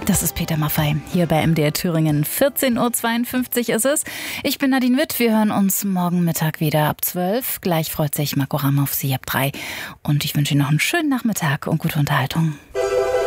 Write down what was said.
Das ist Peter Maffay, hier bei MDR Thüringen. 14.52 Uhr ist es. Ich bin Nadine Witt. Wir hören uns morgen Mittag wieder ab 12. Gleich freut sich Marco Ramm auf Sie ab 3. Und ich wünsche Ihnen noch einen schönen Nachmittag und gute Unterhaltung.